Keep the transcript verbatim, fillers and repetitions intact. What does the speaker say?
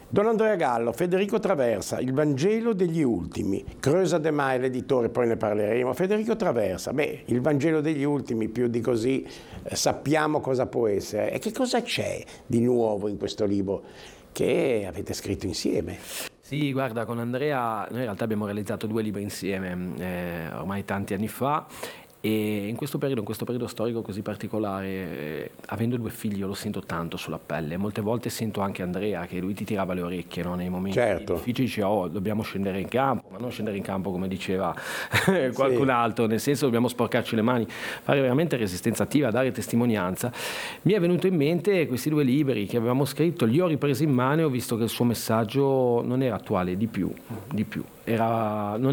Don Andrea Gallo, Federico Traversa, Il Vangelo degli ultimi, Creusa De Mai, l'editore, poi ne parleremo. Federico Traversa, beh, Il Vangelo degli ultimi, più di così eh, sappiamo cosa può essere. E che cosa c'è di nuovo in questo libro che avete scritto insieme? Sì, guarda, con Andrea noi in realtà abbiamo realizzato due libri insieme, eh, ormai tanti anni fa, e in questo periodo, in questo periodo storico così particolare, eh, avendo due figli, io lo sento tanto sulla pelle. Molte volte sento anche Andrea che lui ti tirava le orecchie, no? Nei momenti Certo. difficili dice, oh, dobbiamo scendere in campo, ma non scendere in campo come diceva qualcun Sì. altro, nel senso dobbiamo sporcarci le mani, fare veramente resistenza attiva, dare testimonianza. Mi è venuto in mente questi due libri che avevamo scritto, li ho ripresi in mano e ho visto che il suo messaggio non era attuale, di più, di più. Era, non